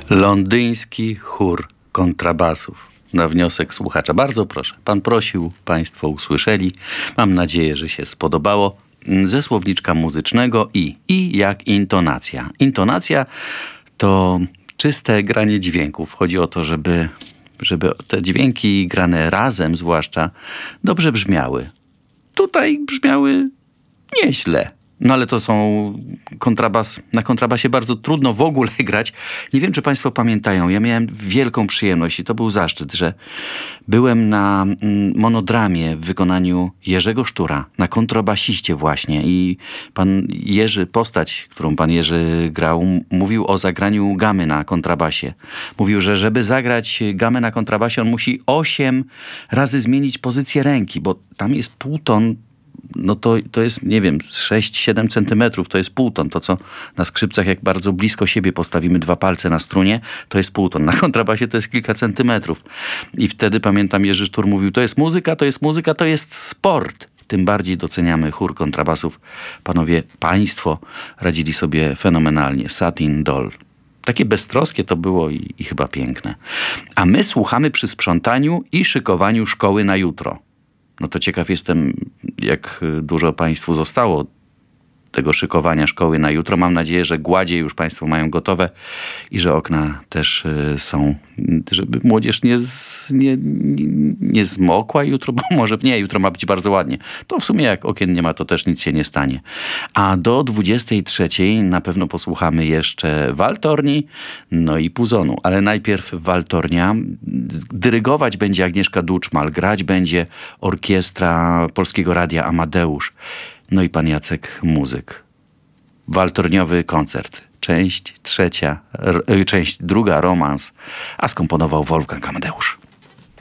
Londyński chór kontrabasów. Na wniosek słuchacza. Bardzo proszę. Pan prosił, państwo usłyszeli. Mam nadzieję, że się spodobało. Ze słowniczka muzycznego i jak intonacja. Intonacja to czyste granie dźwięków. Chodzi o to, żeby te dźwięki grane razem zwłaszcza dobrze brzmiały. Tutaj brzmiały nieźle. No ale to są kontrabas. Na kontrabasie bardzo trudno w ogóle grać. Nie wiem, czy państwo pamiętają. Ja miałem wielką przyjemność i to był zaszczyt, że byłem na monodramie w wykonaniu Jerzego Sztura, na kontrabasiście właśnie. I pan Jerzy, postać, którą pan Jerzy grał, mówił o zagraniu gamy na kontrabasie. Mówił, że żeby zagrać gamę na kontrabasie, on musi 8 razy zmienić pozycję ręki, bo tam jest półton. No to jest, nie wiem, 6-7 centymetrów, to jest półton. To, co na skrzypcach, jak bardzo blisko siebie postawimy 2 palce na strunie, to jest półton. Na kontrabasie to jest kilka centymetrów. I wtedy, pamiętam, Jerzy Sztur mówił, to jest muzyka, to jest sport. Tym bardziej doceniamy chór kontrabasów. Państwo radzili sobie fenomenalnie. Satin Doll. Takie beztroskie to było i chyba piękne. A my słuchamy przy sprzątaniu i szykowaniu szkoły na jutro. No to ciekaw jestem, jak dużo państwu zostało tego szykowania szkoły na jutro. Mam nadzieję, że gładzie już państwo mają gotowe i że okna też są, żeby młodzież nie zmokła jutro, bo może nie, jutro ma być bardzo ładnie. To w sumie jak okien nie ma, to też nic się nie stanie. A do 23:00 na pewno posłuchamy jeszcze waltorni, no i puzonu. Ale najpierw waltornia. Dyrygować będzie Agnieszka Duczmal, grać będzie orkiestra Polskiego Radia Amadeusz. No i pan Jacek Muzyk. Waltorniowy koncert. Część 2, romans, a skomponował Wolfgang Amadeusz.